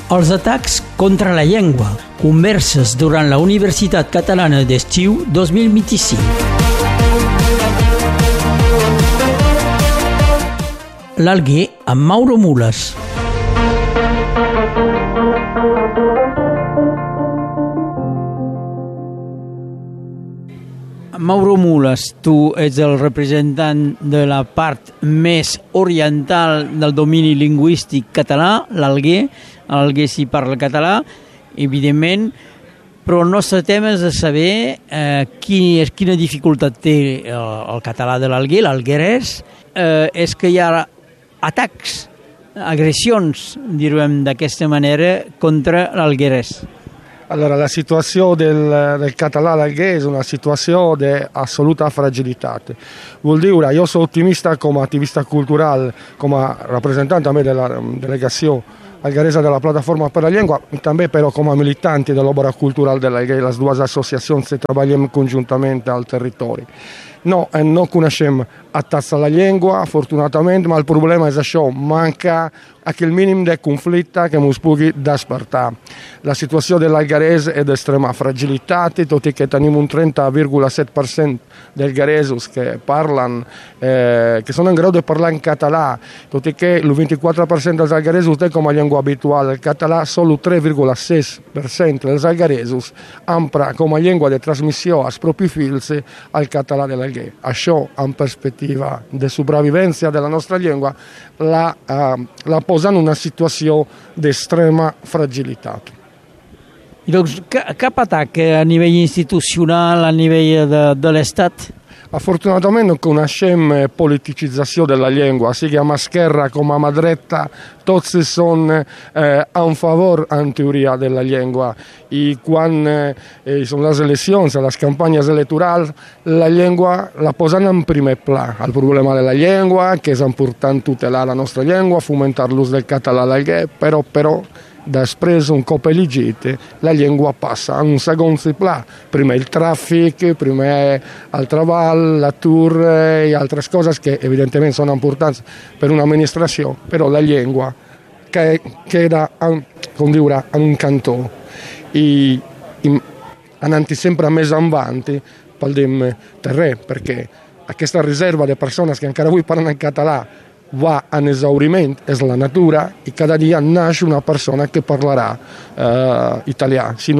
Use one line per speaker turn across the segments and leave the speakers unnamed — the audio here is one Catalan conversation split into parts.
Els atacs contra la llengua. Converses durant la Universitat Catalana d'Estiu 2025. L'Alguer amb Mauro Mules. Mauro Mules, tu ets el representant de la part més oriental del domini lingüístic català, l'Alguer. A l'Alguer s'hi parla català, evidentment, però el nostre tema és de saber quina dificultat té el català de l'Alguer, l'alguerès. És que hi ha atacs, agressions, direm d'aquesta manera, contra l'alguerès.
Allora, la situazione del català all'Alguer è una situazione di assoluta fragilità. Vuol dire, io sono ottimista come attivista culturale, come rappresentante della delegazione algaresa della Piattaforma per la Lingua, també però come militanti dell'opera culturale dell'Alguer, le due associazioni che lavoriamo congiuntamente al territorio. No, non conosciamo attacchi alla lingua, fortunatamente, ma il problema è che manca aquel mínim de conflicte que ens pugui despertar. La situació de l'algarès és d'extrema fragilitat, tot i que tenim un 30,7% d'algaresos que parlen, que són en grau de parlar en català, tot i que el 24% dels algaresos té com a llengua habitual el català, sol el 3,6% dels algaresos empra com a llengua de transmissió als propis fills el català de l'Alguer. Això, en perspectiva de sopravvivència de la nostra llengua, la posa en una situació d'extrema fragilitat.
I doncs, cap atac a nivell institucional, a nivell de l'Estat?
Afortunatament non conoscem politicizzazione della lingua, sia a scherra come a dretta, tutti sono a favore, in teoria, della lingua. E quando sono le elezioni, le campagne elettorali, la lingua la posano in primo piano. Il problema della lingua, che è importante tutelare la nostra lingua, fomentare l'uso del català all'Alguer, però després un cop elegit la llengua passa a un segon pla. Prima il tràfic, prima el treball, l'atur i altres coses que evidentemente sono importanti per un'amministració, però la llengua queda in un cantó i anant sempre més avanti pel terreny, perquè aquesta reserva de persones que encara avui parlen en català va en esauriment, és la natura, i cada dia nasce una persona que parlarà italià, si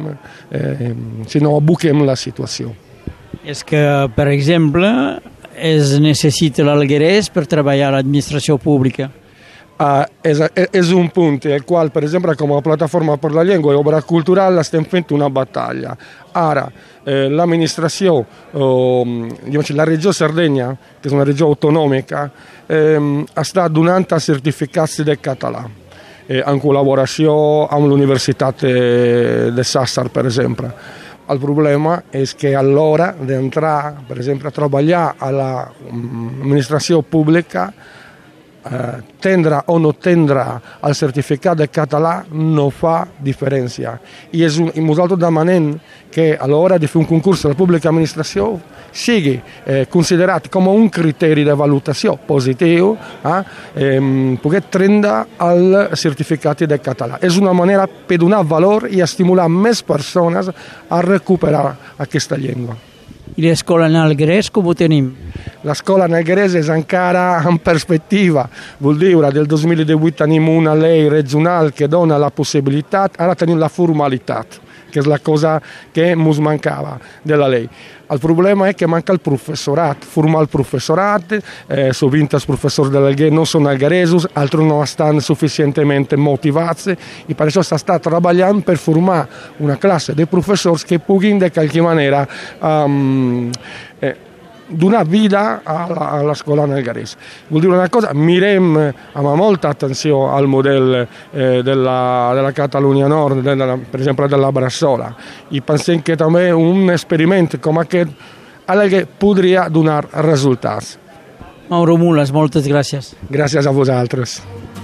no aboquem la situació.
És que, per exemple, es necessita l'alguerès per treballar a l'administració pública.
És un punt al qual, per exemple, com a Plataforma per la Llengua i Opera Cultural estem fent una battaglia. Ara, l'amministració, la regió Sardegna, que és una regió autonòmica, està donant certificats de català, en col·laboració amb l'Universitat de Sàsser, per exemple. El problema és que a l'hora d'entrar, per exemple, a treballar a l'administració pública, tindrà o no tindrà el certificat de català no fa diferència. I nosaltres demanem que a l'hora de fer un concurs a la pública administració sigui considerat com un criteri de valutació positiu poder prendre el certificat de català. És una manera per donar valor i estimular més persones a recuperar aquesta llengua.
I l'escola en alguerès com ho tenim?
L'escola en alguerès és encara en perspectiva. Vuol dire, del 2018 tenim una llei regional que dona la possibilitat, ara tenim la formalitat, que és la cosa que ens mancava de la llei. El problema és que manca el professorat, formar el professorat, sovint els professors de l'Alguer no són algaresos, altres no estan suficientment motivats i per això s'està treballant per formar una classe de professors que puguin de qualque manera donar vida a l'escola en algarès. Vuol dir una cosa, mirem amb molta atenció al model della Catalunya Nord, per exemple de la Bressola, i pensem que també un experiment com aquest podria donar resultats.
Mauro Mules, moltes gràcies.
Gràcies a vosaltres.